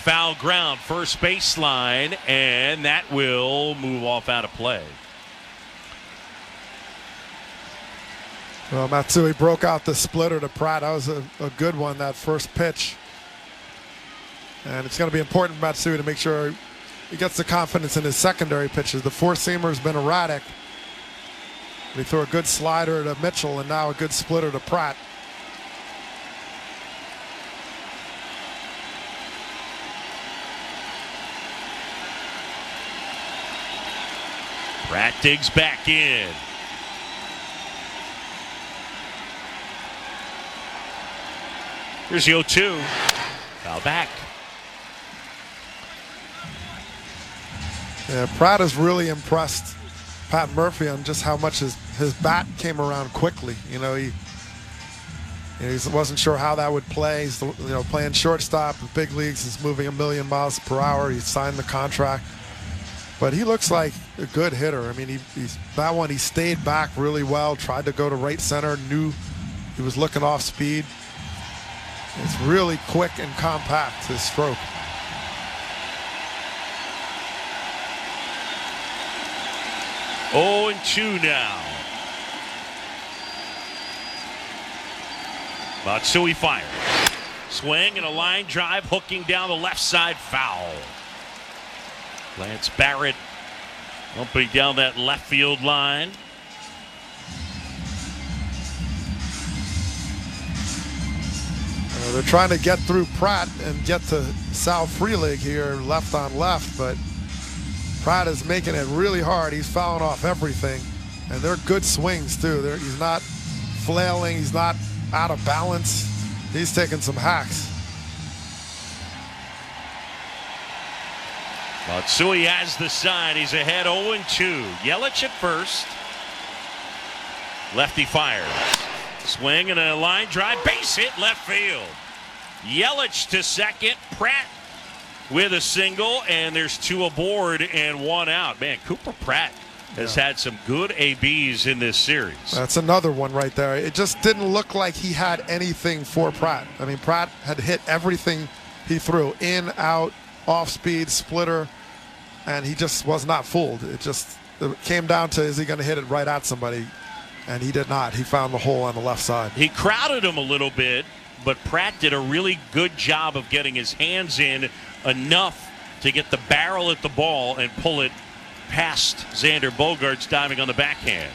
foul ground, first baseline, and that will move off out of play. Well, Matsui broke out the splitter to Pratt. That was a good one, that first pitch. And it's going to be important for Matsui to make sure he gets the confidence in his secondary pitches. The four-seamer's been erratic. He threw a good slider to Mitchell and now a good splitter to Pratt. Pratt digs back in. Here's the 0-2. Foul back. Yeah, Pratt has really impressed Pat Murphy on just how much his bat came around quickly. He wasn't sure how that would play. He's playing shortstop in big leagues. He's moving 1,000,000 miles per hour. He signed the contract, but he looks like a good hitter. I mean, that one he stayed back really well. Tried to go to right center. Knew he was looking off speed. It's really quick and compact, his stroke. Oh, and 2 now. Matsui fires. Swing and a line drive hooking down the left side, foul. Lance Barrett bumping down that left field line. They're trying to get through Pratt and get to Sal Frelick here left on left, but Pratt is making it really hard. He's fouling off everything, and they're good swings too. He's not flailing. He's not out of balance. He's taking some hacks. Matsui has the side. He's ahead 0-2. Yelich at first. Lefty fires. Swing and a line drive. Base hit left field. Yelich to second. Pratt with a single, and there's 2 aboard and 1 out. Man, Cooper Pratt has had some good ABs in this series. That's another one right there. It just didn't look like he had anything for Pratt. I mean, Pratt had hit everything he threw. In, out, off speed, splitter, and he just was not fooled. It came down to, is he going to hit it right at somebody? And he did not. He found the hole on the left side. He crowded him a little bit, but Pratt did a really good job of getting his hands in enough to get the barrel at the ball and pull it past Xander Bogaerts diving on the backhand.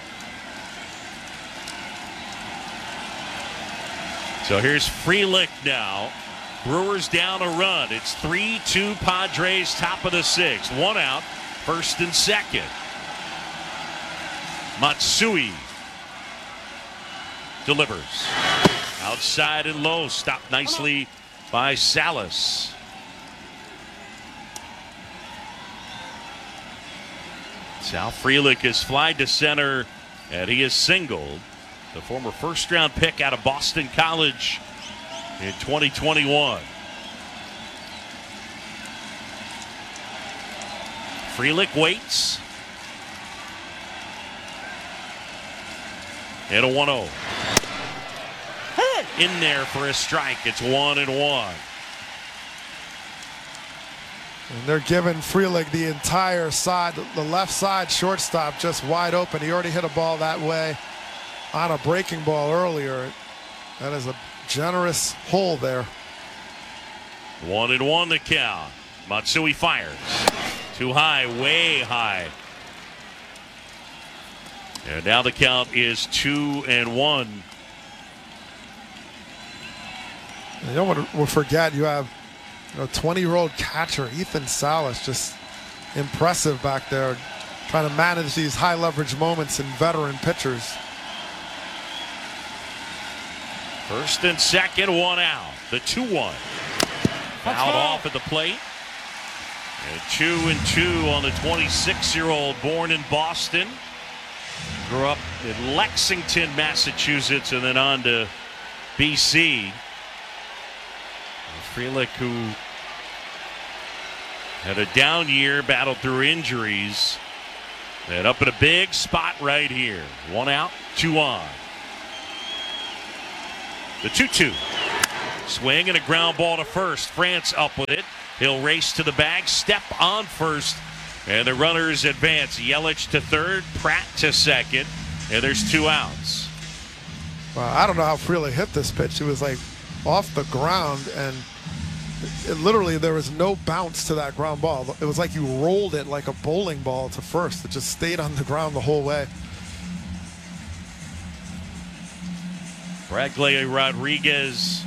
So here's Frelick now. Brewers down a run. It's 3-2 Padres, top of the 6th. 1 out, first and second. Matsui delivers. Outside and low, stopped nicely by Salas. Sal Frelick is flied to center, and he is singled. The former first-round pick out of Boston College in 2021. Frelick waits. And a 1-0. In there for a strike. It's 1-1. And they're giving Frelick the entire side, the left side shortstop just wide open. He already hit a ball that way on a breaking ball earlier. That is a generous hole there. 1-1 the count. Matsui fires. Too high, way high. And now the count is 2-1. You don't want to forget you have a 20-year-old catcher, Ethan Salas, just impressive back there, trying to manage these high leverage moments in veteran pitchers. First and second, 1 out. The 2-1. Fouled off at the plate. And 2-2 on the 26-year-old born in Boston. Grew up in Lexington, Massachusetts, and then on to BC. Frelick, who had a down year, battled through injuries, and up in a big spot right here. 1 out, 2 on. The 2-2. Swing and a ground ball to first. France up with it. He'll race to the bag, step on first, and the runners advance. Yelich to third, Pratt to second, and there's 2 outs. Well, I don't know how Freeland hit this pitch. It was like off the ground, and literally there was no bounce to that ground ball. It was like you rolled it like a bowling ball to first. It just stayed on the ground the whole way. Bradley Rodriguez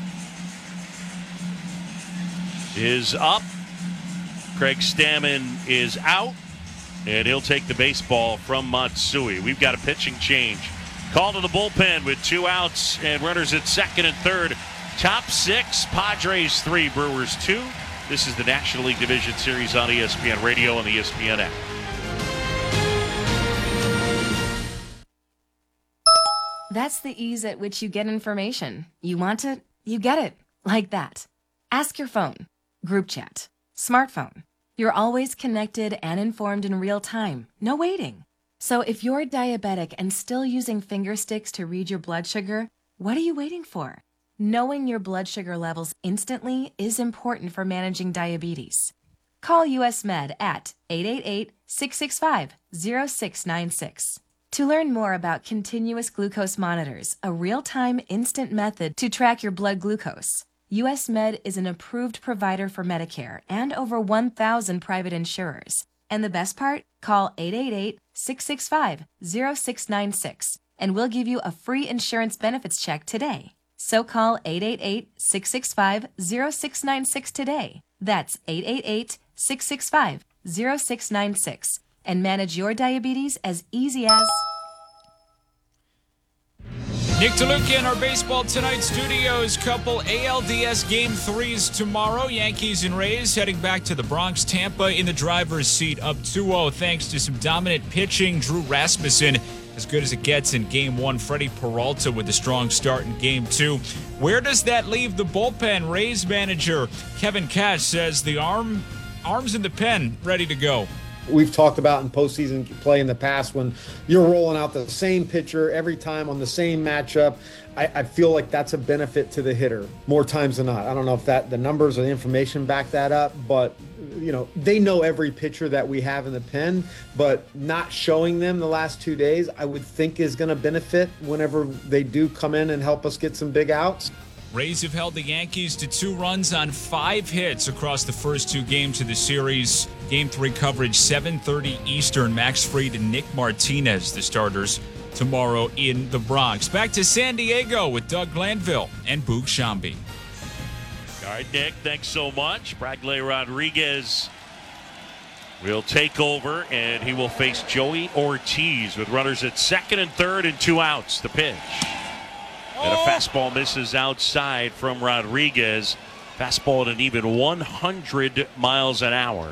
is up. Craig Stammen is out, and he'll take the baseball from Matsui. We've got a pitching change. Call to the bullpen with 2 outs and runners at second and third. Top 6, Padres 3, Brewers 2. This is the National League Division Series on ESPN Radio and the ESPN app. That's the ease at which you get information. You want it, you get it. Like that. Ask your phone. Group chat. Smartphone. You're always connected and informed in real time. No waiting. So if you're diabetic and still using finger sticks to read your blood sugar, what are you waiting for? Knowing your blood sugar levels instantly is important for managing diabetes. Call US Med at 888-665-0696. To learn more about continuous glucose monitors, a real-time instant method to track your blood glucose, US Med is an approved provider for Medicare and over 1,000 private insurers. And the best part? Call 888-665-0696 and we'll give you a free insurance benefits check today. So call 888-665-0696 today. That's 888-665-0696 and manage your diabetes as easy as... Nick DeLuca in our Baseball Tonight studios. Couple ALDS Game 3s tomorrow. Yankees and Rays heading back to the Bronx. Tampa in the driver's seat up 2-0 thanks to some dominant pitching. Drew Rasmussen as good as it gets in Game 1. Freddie Peralta with a strong start in Game 2. Where does that leave the bullpen? Rays manager Kevin Cash says the arms in the pen ready to go. We've talked about in postseason play in the past when you're rolling out the same pitcher every time on the same matchup. I feel like that's a benefit to the hitter more times than not. I don't know if the numbers or the information back that up, but they know every pitcher that we have in the pen, but not showing them the last 2 days, I would think is going to benefit whenever they do come in and help us get some big outs. Rays have held the Yankees to 2 runs on 5 hits across the first 2 games of the series. Game 3 coverage, 7:30 Eastern. Max Fried and Nick Martinez, the starters, tomorrow in the Bronx. Back to San Diego with Doug Glanville and Boog Shambi. All right, Nick, thanks so much. Bradley Rodriguez will take over, and he will face Joey Ortiz with runners at second and third and 2 outs. The pitch. And a fastball misses outside from Rodriguez. Fastball at an even 100 miles an hour.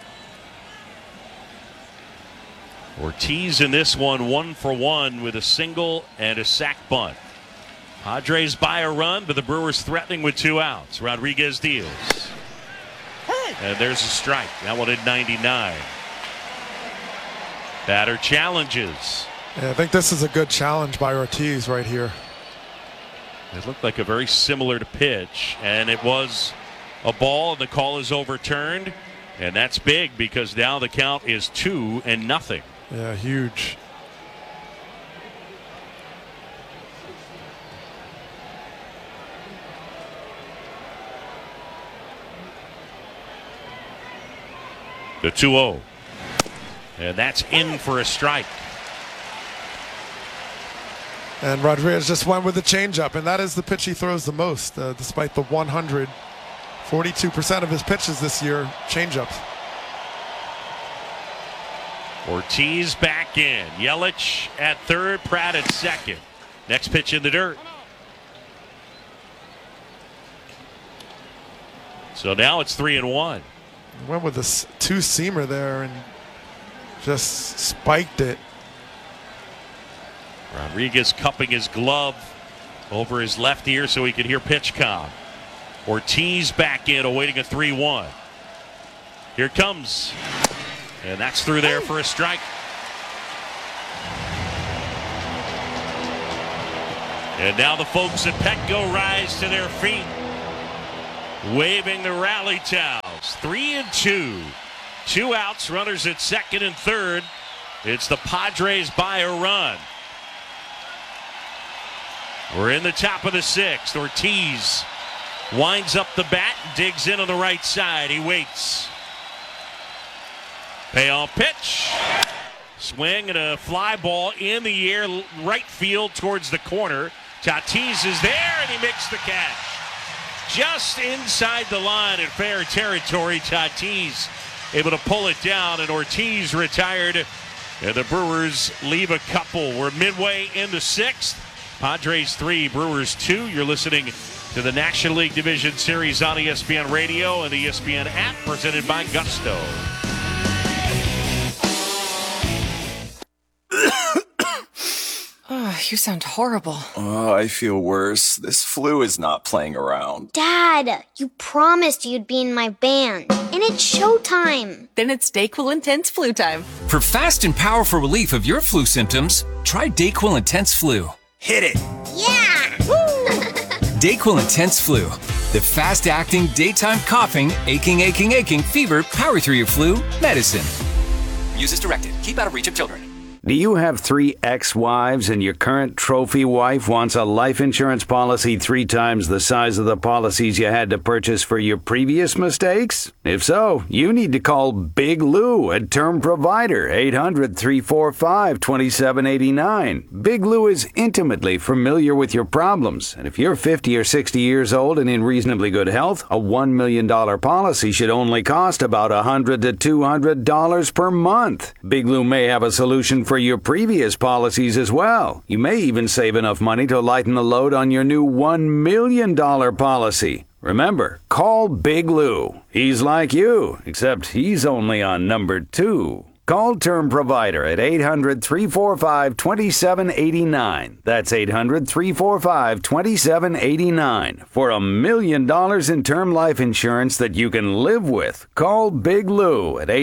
Ortiz in this one 1 for 1 with a single and a sac bunt. Padres buy a run, but the Brewers threatening with 2 outs. Rodriguez deals. And there's a strike. That one at 99. Batter challenges. Yeah, I think this is a good challenge by Ortiz right here. It looked like a very similar to pitch, and it was a ball, and the call is overturned, and that's big because now the count is 2-0. Yeah, huge. The 2-0, and that's in for a strike. And Rodriguez just went with the changeup, and that is the pitch he throws the most, despite the 100. 42% of his pitches this year, changeups. Ortiz back in. Yelich at third, Pratt at second. Next pitch in the dirt. So now it's 3-1. Went with a 2-seamer there and just spiked it. Rodriguez cupping his glove over his left ear so he could hear pitch count. Ortiz back in, awaiting a 3-1. Here it comes. And that's through there for a strike. And now the folks at Petco rise to their feet, waving the rally towels. Royals. 3-2. 2 outs, runners at second and third. It's the Padres by a run. We're in the top of the 6th. Ortiz winds up the bat, digs in on the right side. He waits. Payoff pitch. Swing and a fly ball in the air, right field towards the corner. Tatis is there, and he makes the catch. Just inside the line in fair territory, Tatis able to pull it down, and Ortiz retired. And the Brewers leave a couple. We're midway in the 6th. Padres 3, Brewers 2. You're listening to the National League Division Series on ESPN Radio and the ESPN app, presented by Gusto. Oh, you sound horrible. Oh, I feel worse. This flu is not playing around. Dad, you promised you'd be in my band. And it's showtime. Then it's DayQuil Intense Flu time. For fast and powerful relief of your flu symptoms, try DayQuil Intense Flu. Hit it! Yeah! DayQuil Intense Flu. The fast-acting, daytime coughing, aching, fever, power through your flu medicine. Use as directed. Keep out of reach of children. Do you have 3 ex-wives and your current trophy wife wants a life insurance policy 3 times the size of the policies you had to purchase for your previous mistakes? If so, you need to call Big Lou at Term Provider, 800-345-2789. Big Lou is intimately familiar with your problems, and if you're 50 or 60 years old and in reasonably good health, a $1 million policy should only cost about $100 to $200 per month. Big Lou may have a solution for your previous policies as well. You may even save enough money to lighten the load on your new $1 million policy. Remember, call Big Lou. He's like you, except he's only on number 2. Call Term Provider at 800-345-2789. That's 800-345-2789 for $1 million in term life insurance that you can live with. Call Big Lou at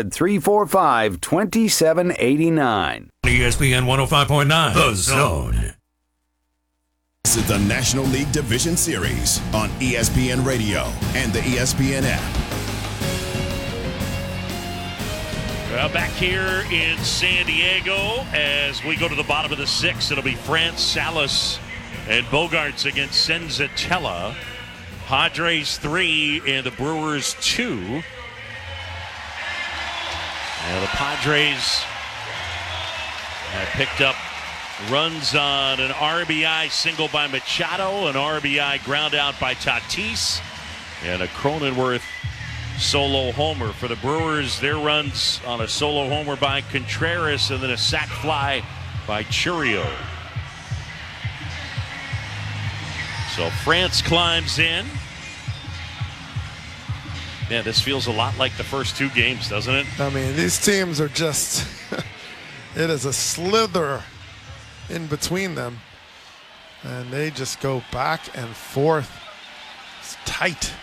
800-345-2789. ESPN 105.9, The Zone. This is the National League Division Series on ESPN Radio and the ESPN app. Well, back here in San Diego as we go to the bottom of the 6th. It'll be France, Salas, and Bogarts against Senzatella. Padres 3 and the Brewers 2. And the Padres have picked up runs on an RBI single by Machado, an RBI ground out by Tatis, and a Cronenworth solo homer. For the Brewers, their runs on a solo homer by Contreras and then a sac fly by Churio. So France climbs in. Man, this feels a lot like the first 2 games, doesn't it? I mean, these teams are just, it is a slither in between them. And they just go back and forth. It's tight.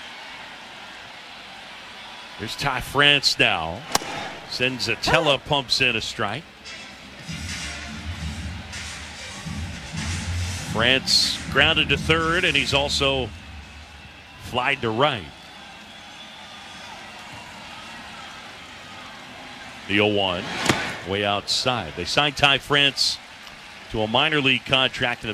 Here's Ty France now. Senzatella pumps in a strike. France grounded to third, and he's also flied to right. The 0-1, way outside. They signed Ty France to a minor league contract in the